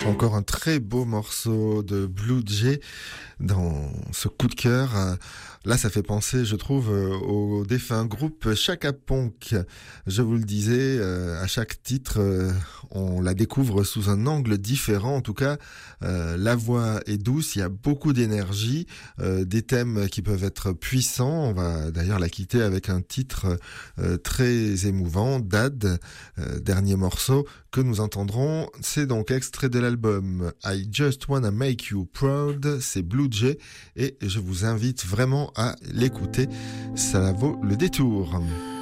Encore un très beau morceau de Blue Jay dans ce coup de cœur. Là, ça fait penser, je trouve, au défunt groupe Chaka Ponk. Je vous le disais, à chaque titre, on la découvre sous un angle différent. En tout cas, la voix est douce, il y a beaucoup d'énergie, des thèmes qui peuvent être puissants. On va d'ailleurs la quitter avec un titre très émouvant, Dad, dernier morceau que nous entendrons. C'est donc extrait de l'album I Just Wanna Make You Proud, c'est Blue Jay, et je vous invite vraiment à l'écouter, ça vaut le détour.